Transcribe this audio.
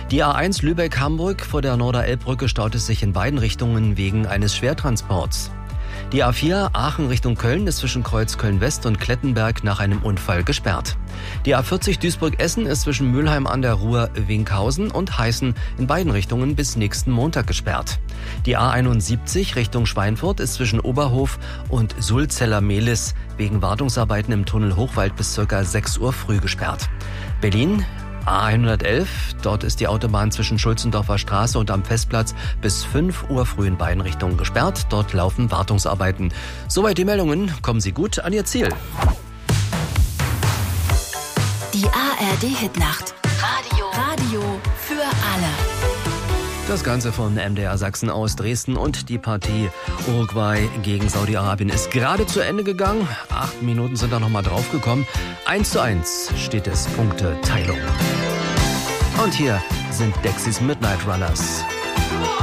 Die A1 Lübeck-Hamburg vor der Norderelbbrücke staut es sich in beiden Richtungen wegen eines Schwertransports. Die A4 Aachen Richtung Köln ist zwischen Kreuz Köln-West und Klettenberg nach einem Unfall gesperrt. Die A40 Duisburg-Essen ist zwischen Mülheim an der Ruhr, Winkhausen und Heißen in beiden Richtungen bis nächsten Montag gesperrt. Die A71 Richtung Schweinfurt ist zwischen Oberhof und Sulzeller-Mehlis wegen Wartungsarbeiten im Tunnel Hochwald bis ca. 6 Uhr früh gesperrt. Berlin A111, dort ist die Autobahn zwischen Schulzendorfer Straße und am Festplatz bis 5 Uhr früh in beiden Richtungen gesperrt. Dort laufen Wartungsarbeiten. Soweit die Meldungen. Kommen Sie gut an Ihr Ziel. Die ARD-Hitnacht. Radio für alle. Das Ganze von MDR Sachsen aus Dresden und die Partie Uruguay gegen Saudi-Arabien ist gerade zu Ende gegangen. 8 Minuten sind da nochmal draufgekommen. 1:1 steht es, Punkteteilung. Und hier sind Dexys Midnight Runners.